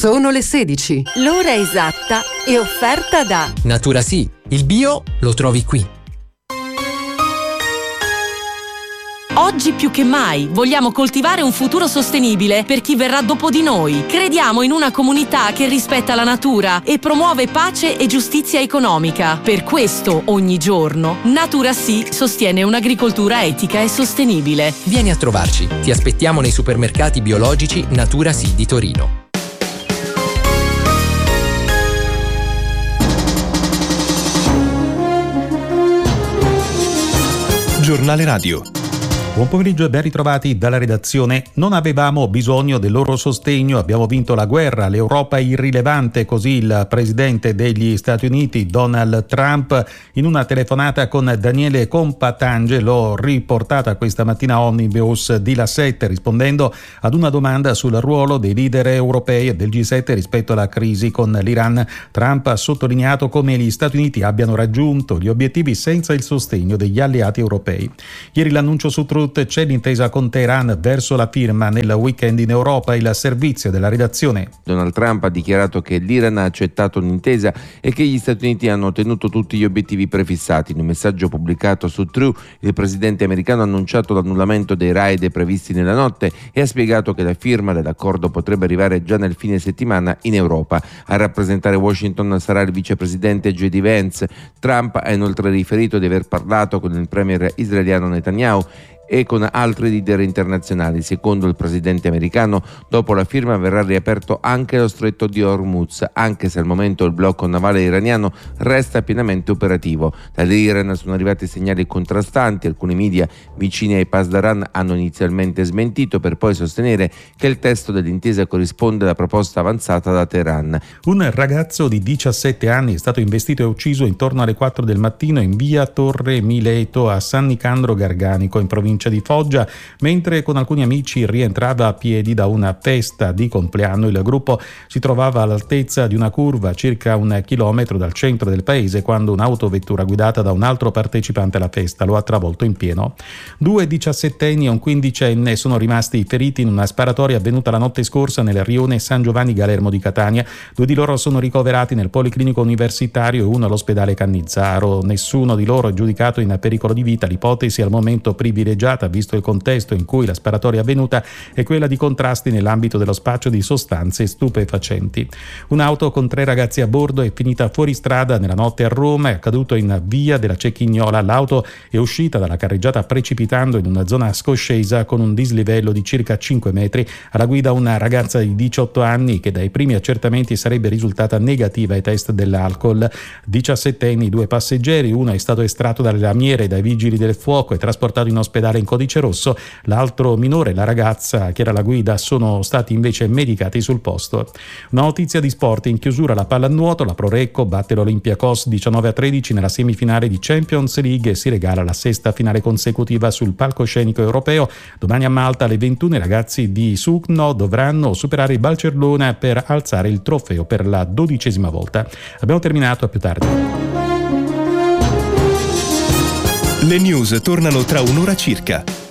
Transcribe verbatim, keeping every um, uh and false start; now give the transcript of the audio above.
Sono le sedici. L'ora esatta è offerta da Natura Sì, il bio lo trovi qui. Oggi più che mai vogliamo coltivare un futuro sostenibile per chi verrà dopo di noi. Crediamo in una comunità che rispetta la natura e promuove pace e giustizia economica. Per questo, ogni giorno, Natura Sì sostiene un'agricoltura etica e sostenibile. Vieni a trovarci. Ti aspettiamo nei supermercati biologici Natura Sì di Torino. Giornale Radio. Buon pomeriggio e ben ritrovati dalla redazione. Non avevamo bisogno del loro sostegno, abbiamo vinto la guerra, l'Europa è irrilevante, così il presidente degli Stati Uniti Donald Trump in una telefonata con Daniele Compatangelo riportata questa mattina Omnibus di La sette, rispondendo ad una domanda sul ruolo dei leader europei e del G sette rispetto alla crisi con l'Iran. Trump ha sottolineato come gli Stati Uniti abbiano raggiunto gli obiettivi senza il sostegno degli alleati europei. Ieri l'annuncio su Truth: c'è l'intesa con Teheran verso la firma nel weekend in Europa. Il servizio della redazione. Donald Trump ha dichiarato che l'Iran ha accettato un'intesa e che gli Stati Uniti hanno ottenuto tutti gli obiettivi prefissati. In un messaggio pubblicato su Truth, il presidente americano ha annunciato l'annullamento dei raid previsti nella notte e ha spiegato che la firma dell'accordo potrebbe arrivare già nel fine settimana in Europa. A rappresentare Washington sarà il vicepresidente J D Vance. Trump ha inoltre riferito di aver parlato con il premier israeliano Netanyahu e con altri leader internazionali. Secondo il presidente americano, dopo la firma verrà riaperto anche lo stretto di Hormuz, anche se al momento il blocco navale iraniano resta pienamente operativo. Dall'Iran sono arrivati segnali contrastanti, alcuni media vicini ai Pasdaran hanno inizialmente smentito per poi sostenere che il testo dell'intesa corrisponde alla proposta avanzata da Teheran. Un ragazzo di diciassette anni è stato investito e ucciso intorno alle quattro del mattino in via Torre Mileto a San Nicandro Garganico, in provincia di Foggia, mentre con alcuni amici rientrava a piedi da una festa di compleanno. Il gruppo si trovava all'altezza di una curva circa un chilometro dal centro del paese quando un'autovettura guidata da un altro partecipante alla festa lo ha travolto in pieno. Due diciassettenni e un quindicenne sono rimasti feriti in una sparatoria avvenuta la notte scorsa nel rione San Giovanni Galermo di Catania. Due di loro sono ricoverati nel Policlinico Universitario e uno all'ospedale Cannizzaro. Nessuno di loro è giudicato in pericolo di vita. L'ipotesi al momento privilegiata, visto il contesto in cui la sparatoria è avvenuta, è quella di contrasti nell'ambito dello spaccio di sostanze stupefacenti. Un'auto con tre ragazzi a bordo è finita fuori strada nella notte a Roma. È accaduto in via della Cecchignola. L'auto è uscita dalla carreggiata precipitando in una zona scoscesa con un dislivello di circa cinque metri. Alla guida una ragazza di diciotto anni che dai primi accertamenti sarebbe risultata negativa ai test dell'alcol. diciassettenni, due passeggeri, uno è stato estratto dalle lamiere dai vigili del fuoco e trasportato in ospedale in codice rosso. L'altro minore e la ragazza che era la guida sono stati invece medicati sul posto. Una notizia di sport: in chiusura la pallanuoto, la Prorecco batte l'Olympiacos diciannove a tredici nella semifinale di Champions League e si regala la sesta finale consecutiva sul palcoscenico europeo. Domani a Malta alle ventuno i ragazzi di Sukno dovranno superare il Barcellona per alzare il trofeo per la dodicesima volta. Abbiamo terminato, a più tardi. Le news tornano tra un'ora circa.